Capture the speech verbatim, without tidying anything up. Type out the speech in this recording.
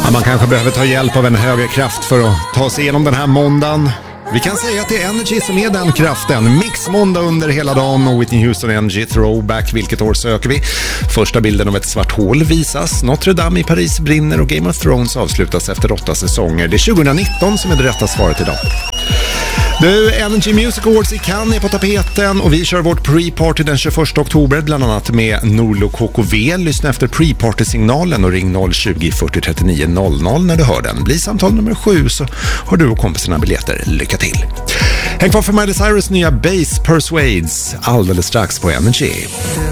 Ja, man kanske behöver ta hjälp av en högre kraft för att ta sig igenom den här måndagen. Vi kan säga att det är Energy som är den kraften. Mix-måndag under hela dagen och Whitney Houston Energy Throwback. Vilket år söker vi? Första bilden av ett svart hål visas. Notre Dame i Paris brinner och Game of Thrones avslutas efter åtta säsonger. Det är tjugonitton som är det rätta svaret idag. Du, Energy Music Awards i Cannes är på tapeten och vi kör vårt pre-party den tjugoförsta oktober bland annat med Norlo K K V. Lyssna efter pre-party-signalen och ring noll tjugo fyrtio trettionio noll noll när du hör den. Blir samtal nummer sju så har du och kompisarna biljetter. Lycka till! Häng kvar för Miley Cyrus nya Bass Persuades alldeles strax på Energy.